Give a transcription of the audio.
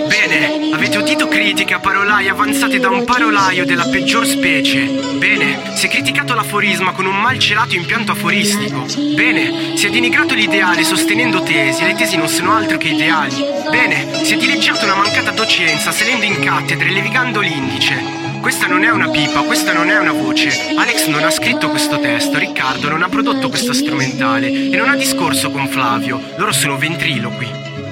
Bene, avete udito critiche a parolai avanzate da un parolaio della peggior specie. Bene, si è criticato l'aforisma con un malcelato impianto aforistico. Bene, si è denigrato l'ideale sostenendo tesi, e le tesi non sono altro che ideali. Bene, si è dileggiato una mancata docenza salendo in cattedra e levigando l'indice. Questa non è una pipa, questa non è una voce. Alex non ha scritto questo testo, Riccardo non ha prodotto questa strumentale e non ha discorso con Flavio. Loro sono ventriloqui.